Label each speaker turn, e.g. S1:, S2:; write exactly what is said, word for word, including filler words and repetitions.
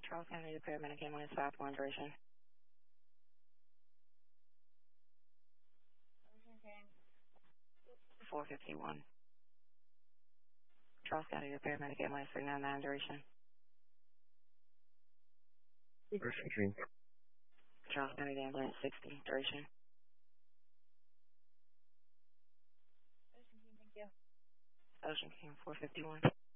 S1: Charles County, the paramedic ambulance five one duration. four fifty-one. Charles County, the paramedic ambulance three nine nine duration.
S2: Ocean King.
S1: Charles County, the ambulance sixty duration. Ocean King four fifty-one.